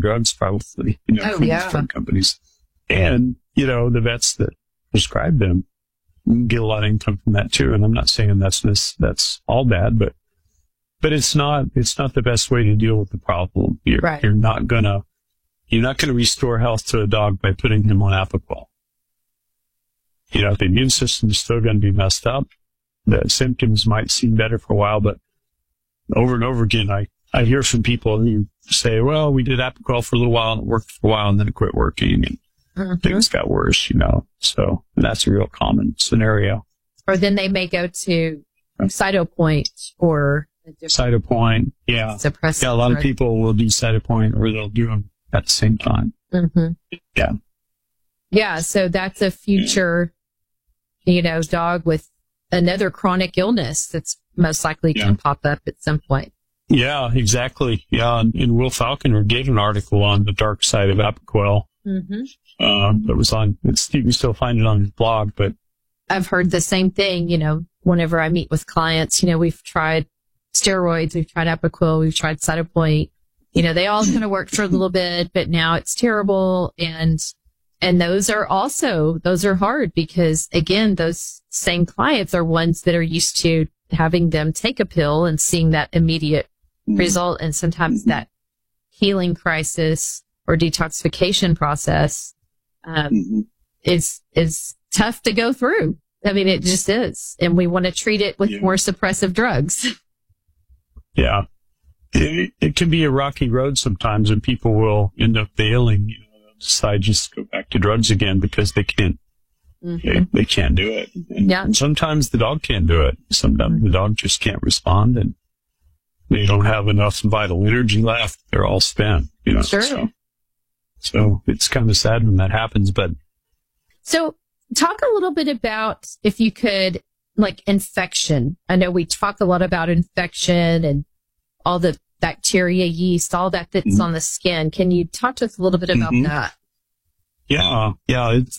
drugs, probably, from different companies. And, the vets that prescribe them get a lot of income from that too. And I'm not saying that's all bad, but it's not the best way to deal with the problem. You're not gonna restore health to a dog by putting him on Apoquel. The immune system is still going to be messed up. The symptoms might seem better for a while, but over and over again, I hear from people who say, well, we did Apoquel for a little while and it worked for a while and then it quit working and things got worse, So that's a real common scenario. Or then they may go to Cytopoint or Cytopoint, yeah. Suppressive. Yeah, a lot of people will do Cytopoint or they'll do them at the same time. Mm-hmm. Yeah. Yeah, so that's a future, dog with another chronic illness that's most likely can pop up at some point. Yeah, exactly. Yeah, and Will Falconer gave an article on the dark side of Apoquel. Mm-hmm. That was on, you can still find it on his blog, but. I've heard the same thing, whenever I meet with clients, we've tried steroids, we've tried Apoquel, we've tried Cytopoint. They all kind of worked for a little bit, but now it's terrible. And those are hard because, again, those same clients are ones that are used to having them take a pill and seeing that immediate result. And sometimes that healing crisis or detoxification process is tough to go through. I mean, it just is. And we want to treat it with more suppressive drugs. Yeah. It can be a rocky road sometimes, and people will end up failing, decide just to go back to drugs again because they can't. They can't do it. And sometimes the dog can't do it. Sometimes the dog just can't respond, and they don't have enough vital energy left. They're all spent, Sure. So it's kind of sad when that happens, but. So talk a little bit about, if you could, like infection. I know we talk a lot about infection and all the bacteria, yeast, all that's on the skin. Can you talk to us a little bit about that? Yeah. It's,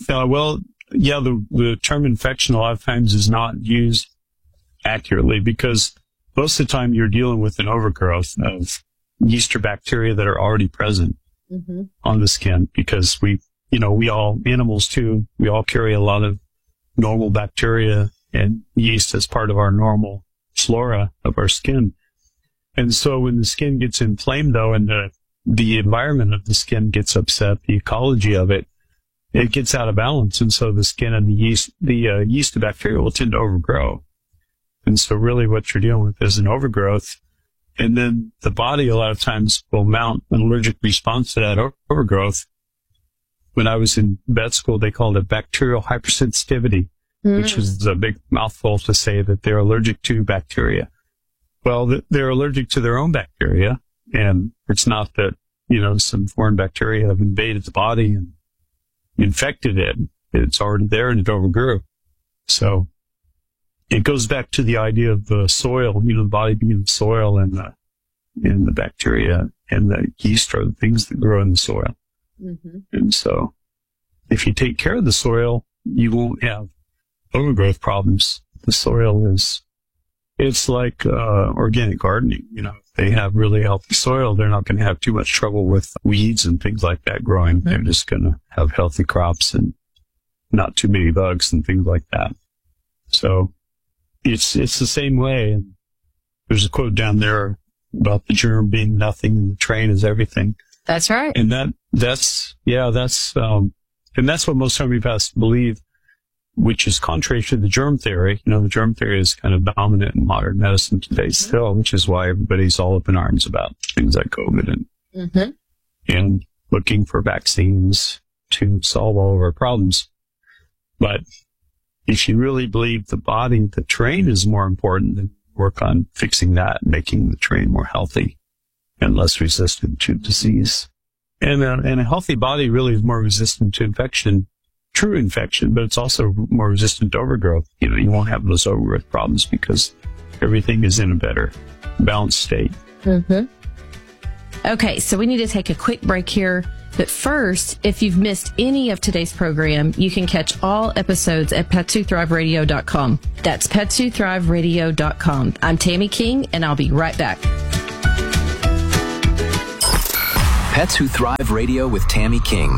the term infection a lot of times is not used accurately because most of the time you're dealing with an overgrowth of yeast or bacteria that are already present on the skin because animals too, we all carry a lot of normal bacteria and yeast as part of our normal flora of our skin. And so when the skin gets inflamed though, and the environment of the skin gets upset, the ecology of it gets out of balance. And so the skin and the yeast and bacteria will tend to overgrow. And so really what you're dealing with is an overgrowth. And then the body a lot of times will mount an allergic response to that overgrowth. When I was in vet school, they called it bacterial hypersensitivity, which is a big mouthful to say that they're allergic to bacteria. Well, they're allergic to their own bacteria, and it's not that, some foreign bacteria have invaded the body and infected it. It's already there and it overgrew. So it goes back to the idea of the soil, the body being the soil and the bacteria and the yeast are the things that grow in the soil. And so if you take care of the soil, you won't have overgrowth problems. The soil it's like organic gardening. If they have really healthy soil, they're not going to have too much trouble with weeds and things like that growing. They're just going to have healthy crops and not too many bugs and things like that. So it's the same way. And there's a quote down there about the germ being nothing and the train is everything. That's right. And that's what most homeopaths believe, which is contrary to the germ theory. The germ theory is kind of dominant in modern medicine today still, which is why everybody's all up in arms about things like COVID and looking for vaccines to solve all of our problems. But if you really believe the body, the terrain is more important, then work on fixing that and making the terrain more healthy and less resistant to disease. And a healthy body really is more resistant to infection, true infection, but it's also more resistant to overgrowth. You won't have those overgrowth problems because everything is in a better balanced state. Okay, so we need to take a quick break here. But first, if you've missed any of today's program, you can catch all episodes at petswhothriveradio.com. That's petswhothriveradio.com. I'm Tammy King, and I'll be right back. Pets Who Thrive Radio with Tammy King.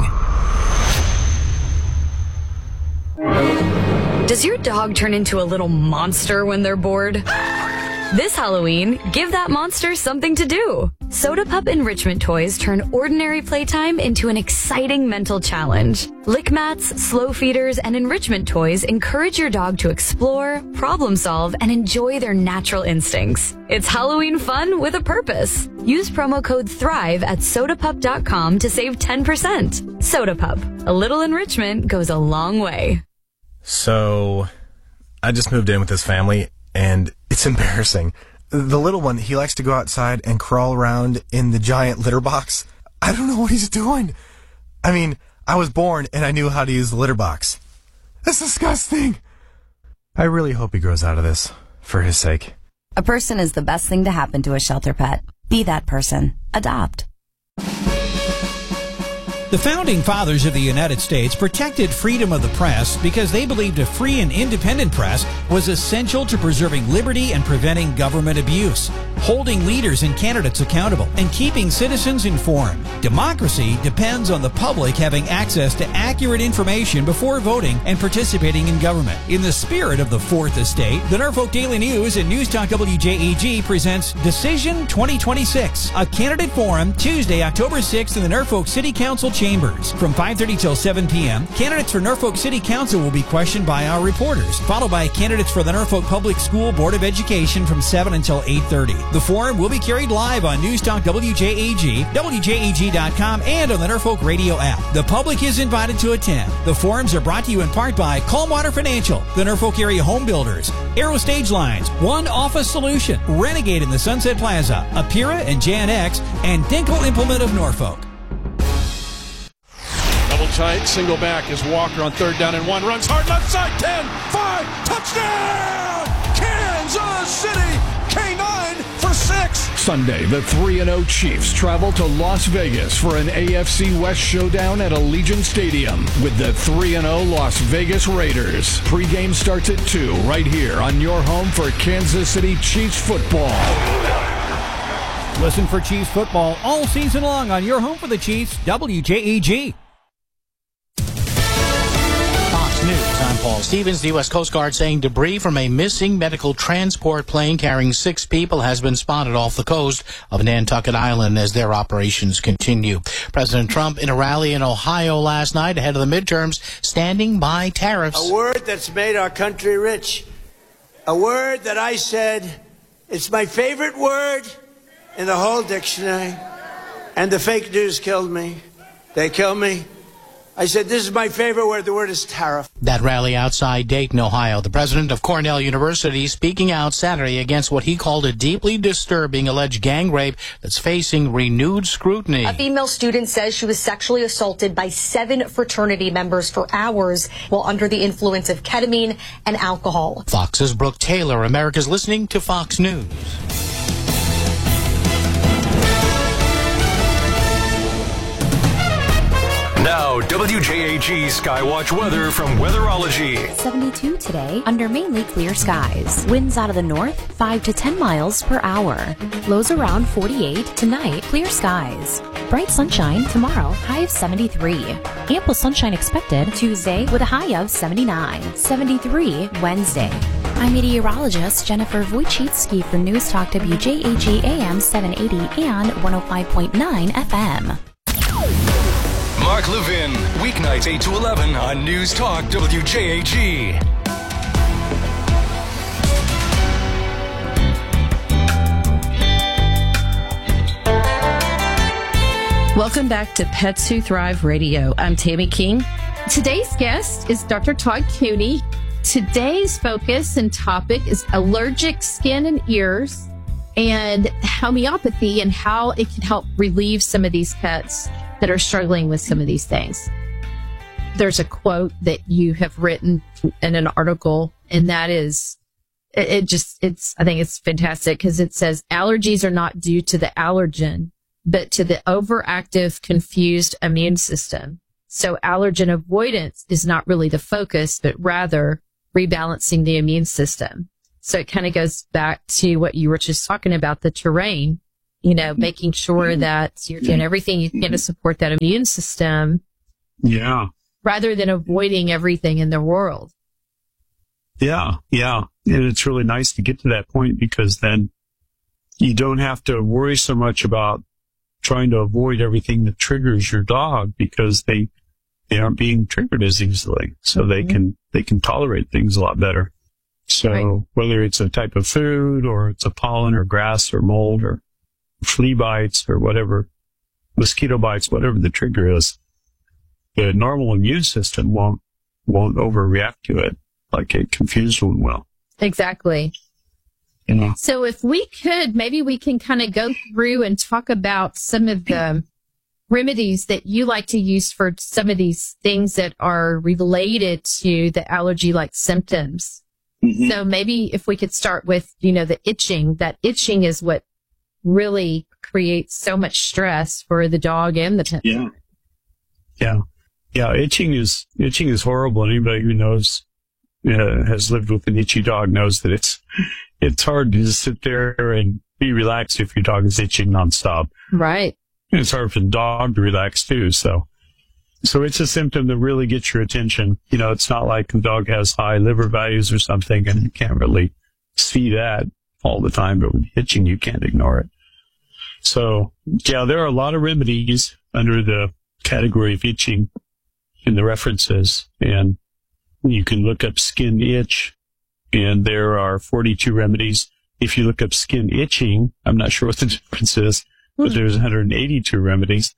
Does your dog turn into a little monster when they're bored? This Halloween, give that monster something to do. Soda Pup Enrichment Toys turn ordinary playtime into an exciting mental challenge. Lick mats, slow feeders, and enrichment toys encourage your dog to explore, problem solve, and enjoy their natural instincts. It's Halloween fun with a purpose. Use promo code THRIVE at sodapup.com to save 10%. Soda Pup, a little enrichment goes a long way. So, I just moved in with this family, and it's embarrassing. The little one, he likes to go outside and crawl around in the giant litter box. I don't know what he's doing. I mean, I was born and I knew how to use the litter box. That's disgusting. I really hope he grows out of this, for his sake. A person is the best thing to happen to a shelter pet. Be that person. Adopt. The founding fathers of the United States protected freedom of the press because they believed a free and independent press was essential to preserving liberty and preventing government abuse, holding leaders and candidates accountable, and keeping citizens informed. Democracy depends on the public having access to accurate information before voting and participating in government. In the spirit of the Fourth Estate, the Norfolk Daily News and News Talk WJAG presents Decision 2026, a candidate forum Tuesday, October 6th in the Norfolk City Council chambers. From 5:30 till 7 p.m., candidates for Norfolk City Council will be questioned by our reporters, followed by candidates for the Norfolk Public School Board of Education from 7 until 8:30. The forum will be carried live on News Talk WJAG, WJAG.com, and on the Norfolk Radio app. The public is invited to attend. The forums are brought to you in part by Calmwater Financial, the Norfolk Area Home Builders, Aero Stage Lines, One Office Solution, Renegade in the Sunset Plaza, Apira and Jan-X, and Dinkle Implement of Norfolk. Double tight, single back is Walker on 3rd down and 1. Runs hard left side, 10, 5, touchdown! Kansas City, K9 for 6. Sunday, the 3-0 Chiefs travel to Las Vegas for an AFC West showdown at Allegiant Stadium with the 3-0 Las Vegas Raiders. Pre-game starts at 2 right here on your home for Kansas City Chiefs football. Listen for Chiefs football all season long on your home for the Chiefs, WJAG. Fox News, I'm Paul Stevens. The U.S. Coast Guard saying debris from a missing medical transport plane carrying 6 people has been spotted off the coast of Nantucket Island as their operations continue. President Trump in a rally in Ohio last night ahead of the midterms standing by tariffs. A word that's made our country rich. A word that I said, it's my favorite word in the whole dictionary. And the fake news killed me. They killed me. I said, this is my favorite word. The word is tariff. That rally outside Dayton, Ohio. The president of Cornell University speaking out Saturday against what he called a deeply disturbing alleged gang rape that's facing renewed scrutiny. A female student says she was sexually assaulted by 7 fraternity members for hours while under the influence of ketamine and alcohol. Fox's Brooke Taylor. America's listening to Fox News. Now, WJAG Skywatch weather from Weatherology. 72 today under mainly clear skies. Winds out of the north 5 to 10 miles per hour. Lows around 48 tonight. Clear skies. Bright sunshine tomorrow. High of 73. Ample sunshine expected Tuesday with a high of 79. 73 Wednesday. I'm meteorologist Jennifer Wojcicki for News Talk WJAG AM 780 and 105.9 FM. Mark Levin, weeknights 8 to 11 on News Talk WJAG. Welcome back to Pets Who Thrive Radio. I'm Tammy King. Today's guest is Dr. Todd Cooney. Today's focus and topic is allergic skin and ears and homeopathy and how it can help relieve some of these pets that are struggling with some of these things. There's a quote that you have written in an article, and that is, I think it's fantastic because it says allergies are not due to the allergen, but to the overactive, confused immune system. So allergen avoidance is not really the focus, but rather rebalancing the immune system. So it kind of goes back to what you were just talking about, the terrain. making sure that you're doing everything you can to support that immune system. Yeah. Rather than avoiding everything in the world. Yeah. Yeah. And it's really nice to get to that point because then you don't have to worry so much about trying to avoid everything that triggers your dog because they aren't being triggered as easily. So they can tolerate things a lot better. So whether it's a type of food or it's a pollen or grass or mold or flea bites or whatever, mosquito bites, whatever the trigger is, the normal immune system won't overreact to it like a confused one will. Exactly. Yeah. So if we could, maybe we can kind of go through and talk about some of the remedies that you like to use for some of these things that are related to the allergy-like symptoms. Mm-hmm. So maybe if we could start with, the itching. That itching is what really creates so much stress for the dog and the pet. Yeah. Yeah. Yeah. Itching is horrible. Anybody who knows, has lived with an itchy dog knows that it's hard to just sit there and be relaxed if your dog is itching nonstop. Right. And it's hard for the dog to relax too. So it's a symptom that really gets your attention. It's not like the dog has high liver values or something and you can't really see that all the time, but with itching, you can't ignore it. So yeah, there are a lot of remedies under the category of itching in the references, and you can look up skin itch, and there are 42 remedies. If you look up skin itching, I'm not sure what the difference is, but there's 182 remedies.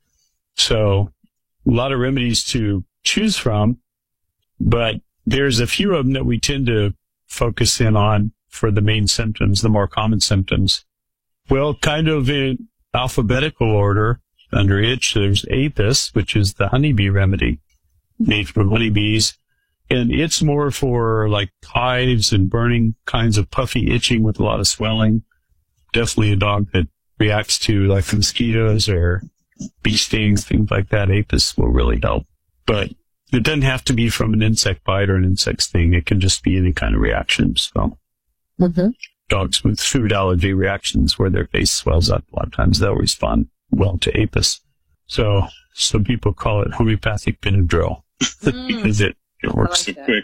So a lot of remedies to choose from, but there's a few of them that we tend to focus in on for the main symptoms, the more common symptoms. Well, kind of in alphabetical order, under itch, there's Apis, which is the honeybee remedy made from honeybees. And it's more for like hives and burning kinds of puffy itching with a lot of swelling. Definitely a dog that reacts to like mosquitoes or bee stings, things like that. Apis will really help. But it doesn't have to be from an insect bite or an insect sting. It can just be any kind of reaction. So dogs with food allergy reactions where their face swells up, a lot of times they'll respond well to Apis. So some people call it homeopathic Benadryl because it works so quick.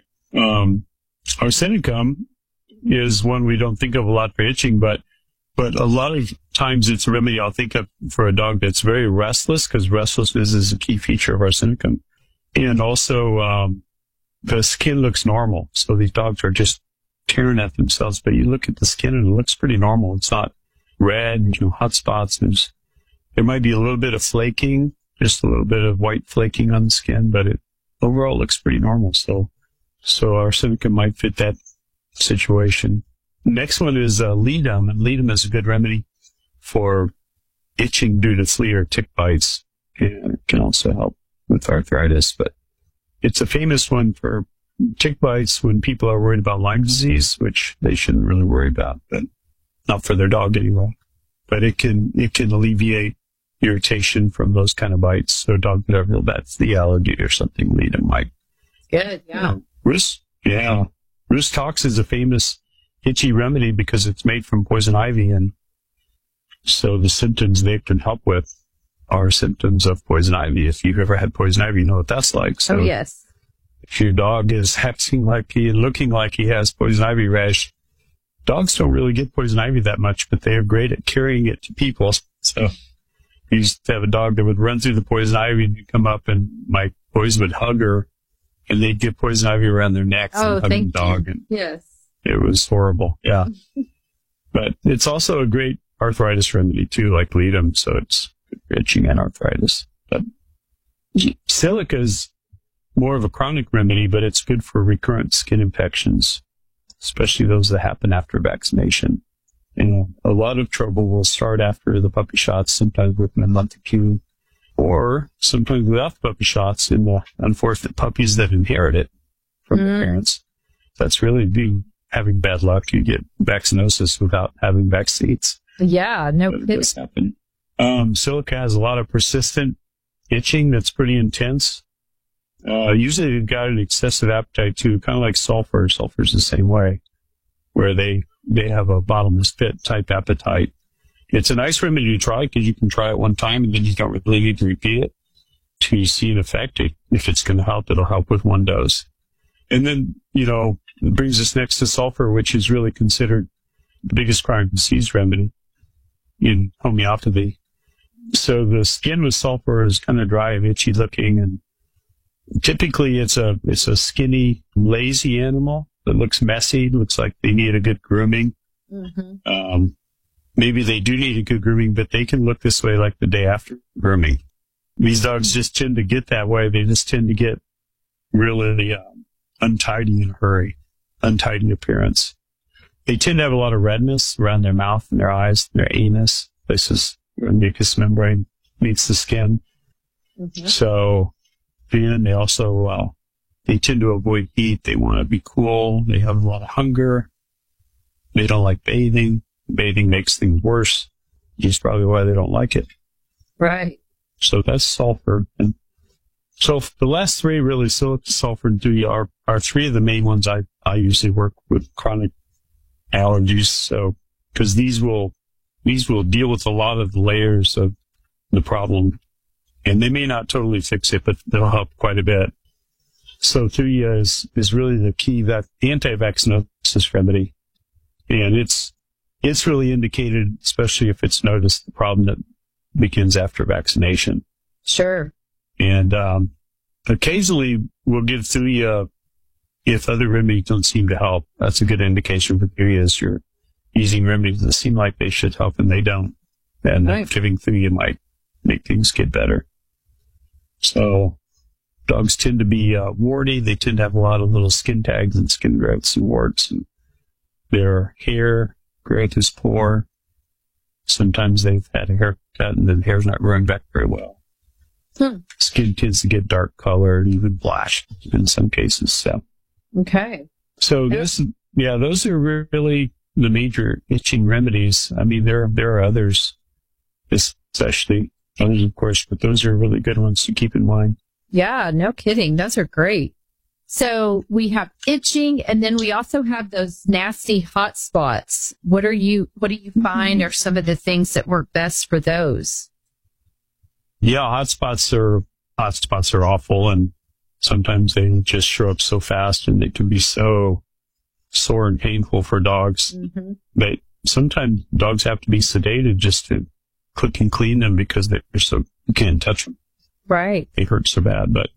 Arsenicum is one we don't think of a lot for itching, but a lot of times it's a remedy I'll think of for a dog that's very restless, because restlessness is a key feature of arsenicum. And also, the skin looks normal. So these dogs are just tearing at themselves, but you look at the skin and it looks pretty normal. It's not red, hot spots. There might be a little bit of flaking, just a little bit of white flaking on the skin, but it overall looks pretty normal. So arsenicum might fit that situation. Next one is ledum, and ledum is a good remedy for itching due to flea or tick bites, and it can also help with arthritis. But it's a famous one for tick bites when people are worried about Lyme disease, which they shouldn't really worry about, but not for their dog anyway. But it can alleviate irritation from those kind of bites. So a dog that have real bad flea allergy or something, ledum might. Good, yeah. Rhus tox is a famous itchy remedy because it's made from poison ivy, and so the symptoms they can help with are symptoms of poison ivy. If you've ever had poison ivy, you know what that's like. So yes. If your dog is looking like he has poison ivy rash, dogs don't really get poison ivy that much, but they are great at carrying it to people. So we used to have a dog that would run through the poison ivy and you'd come up and my boys would hug her and they'd get poison ivy around their necks and hug the dog. And yes. It was horrible. Yeah. But it's also a great arthritis remedy too, like ledum. So it's good for itching and arthritis. But silica is more of a chronic remedy, but it's good for recurrent skin infections, especially those that happen after vaccination. And a lot of trouble will start after the puppy shots, sometimes within a month or two, or sometimes without the puppy shots in the unfortunate puppies that inherit it from their parents. That's really having bad luck. You get vaccinosis without having vaccines. Yeah, no kidding. It does happen. Silica has a lot of persistent itching that's pretty intense. Usually they've got an excessive appetite too, kind of like sulfur. Sulfur's the same way, where they have a bottomless pit type appetite. it's a nice remedy to try because you can try it one time and then you don't really need to repeat it till you see an effect. If it's going to help, it'll help with one dose. And then, it brings us next to sulfur, which is really considered the biggest chronic disease remedy in homeopathy. So the skin with sulfur is kind of dry and itchy looking, and typically it's a skinny, lazy animal that looks messy, looks like they need a good grooming. Mm-hmm. Maybe they do need a good grooming, but they can look this way like the day after grooming. These dogs just tend to get that way. They just tend to get really untidy in a hurry, untidy appearance. They tend to have a lot of redness around their mouth and their eyes, their anus, places where the mucous membrane meets the skin. Mm-hmm. So, and they also, they tend to avoid heat. They want to be cool. They have a lot of hunger. They don't like bathing. Bathing makes things worse, which is probably why they don't like it. Right. So that's sulfur. And so the last three really, silica, sulfur, and thuya are three of the main ones I usually work with chronic allergies. So, because these will deal with a lot of the layers of the problem, and they may not totally fix it, but they'll help quite a bit. So thuya is really the key, that anti-vaccinosis remedy, and it's really indicated, especially if it's noticed the problem that begins after vaccination. Sure. And occasionally we'll give thuya if other remedies don't seem to help. That's a good indication for thuya, is you're using remedies that seem like they should help and they don't. And right. Giving thuya might make things get better. So dogs tend to be warty. They tend to have a lot of little skin tags and skin growths and warts, and their hair growth is poor. Sometimes they've had a haircut and the hair's not growing back very well. Skin tends to get dark colored, even black in some cases. So, okay. So those are really the major itching remedies. I mean, there are others, especially others, of course, but those are really good ones to keep in mind. Yeah, no kidding. Those are great. So we have itching, and then we also have those nasty hot spots. What do you find are some of the things that work best for those? Yeah, hot spots are awful, and sometimes they just show up so fast, and they can be so sore and painful for dogs. Mm-hmm. But sometimes dogs have to be sedated just to click and clean them because you can't touch them. Right. They hurt so bad. But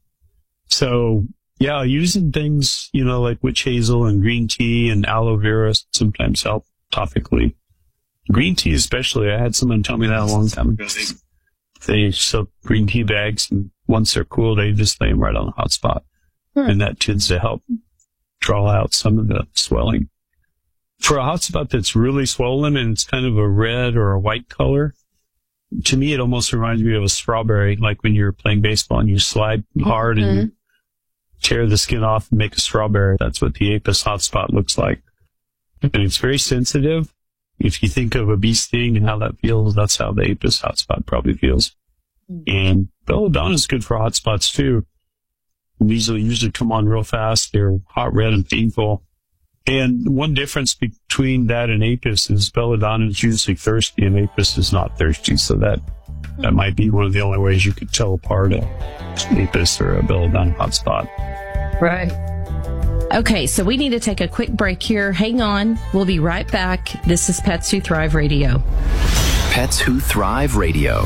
so, yeah, using things, like witch hazel and green tea and aloe vera sometimes help topically. Green tea especially. I had someone tell me that a long time ago. They soak green tea bags, and once they're cool, they just lay them right on the hot spot. And that tends to help draw out some of the swelling. For a hot spot that's really swollen and it's kind of a red or a white color, to me, it almost reminds me of a strawberry, like when you're playing baseball and you slide hard and you tear the skin off and make a strawberry. That's what the Apis hot spot looks like. And it's very sensitive. If you think of a bee sting and how that feels, that's how the Apis hot spot probably feels. And belladonna is good for hot spots too. These will usually come on real fast. They're hot, red, and painful. And one difference between that and Apis is belladonna is usually thirsty and Apis is not thirsty. So that might be one of the only ways you could tell apart a Apis or a belladonna hot spot. Right. Okay, so we need to take a quick break here. Hang on. We'll be right back. This is Pets Who Thrive Radio. Pets Who Thrive Radio.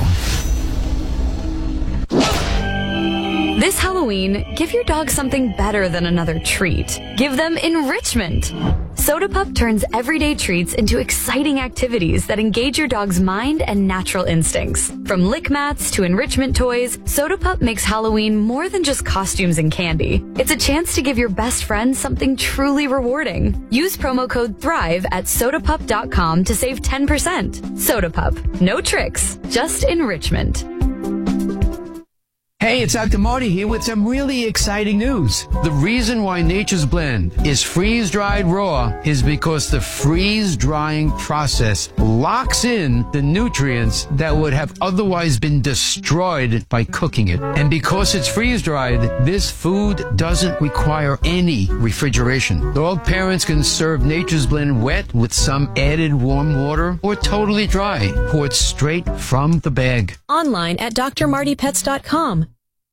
This Halloween, give your dog something better than another treat. Give them enrichment. Soda Pup turns everyday treats into exciting activities that engage your dog's mind and natural instincts. From lick mats to enrichment toys, Soda Pup makes Halloween more than just costumes and candy. It's a chance to give your best friend something truly rewarding. Use promo code THRIVE at sodapup.com to save 10%. Soda Pup. No tricks, just enrichment. Hey, it's Dr. Marty here with some really exciting news. The reason why Nature's Blend is freeze-dried raw is because the freeze-drying process locks in the nutrients that would have otherwise been destroyed by cooking it. And because it's freeze-dried, this food doesn't require any refrigeration. Dog parents can serve Nature's Blend wet with some added warm water or totally dry, poured straight from the bag. Online at drmartypets.com.